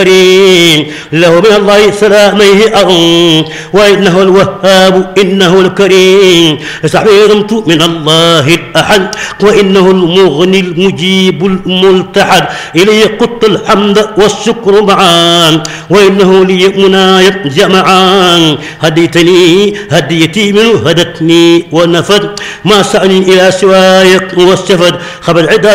له من الله سلاميه وإنه الوهاب إنه الكريم استعيذت من الله الأحد وإنه المغني المجيب الملتحد إليه قدت الحمد والشكر معا وإنه لي مناي جمعا هديتني هديتي منه هدتني ونفد ما سأني إلى سواك والسفد خبر